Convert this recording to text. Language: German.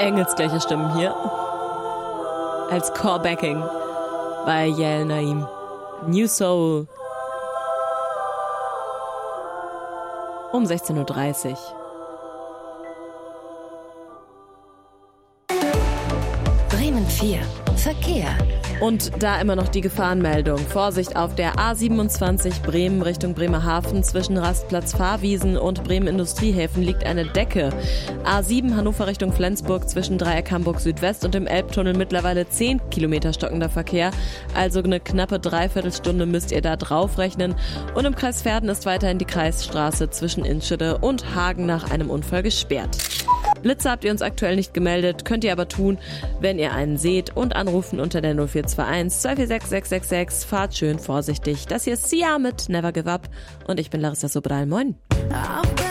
engelsgleiche Stimmen hier. Als Core-Backing bei Yael Naim. New Soul. Um 16.30 Uhr. Bremen 4. Verkehr. Und da immer noch die Gefahrenmeldung. Vorsicht auf der A27 Bremen Richtung Bremerhaven. Zwischen Rastplatz Fahrwiesen und Bremen Industriehäfen liegt eine Decke. A7 Hannover Richtung Flensburg zwischen Dreieck Hamburg Südwest und dem Elbtunnel mittlerweile 10 Kilometer stockender Verkehr. Also eine knappe Dreiviertelstunde müsst ihr da drauf rechnen. Und im Kreis Verden ist weiterhin die Kreisstraße zwischen Inschede und Hagen nach einem Unfall gesperrt. Blitze habt ihr uns aktuell nicht gemeldet, könnt ihr aber tun, wenn ihr einen seht, und anrufen unter der 0421 246 666. Fahrt schön vorsichtig. Das hier ist Sia mit Never Give Up und ich bin Larissa Sobral. Moin.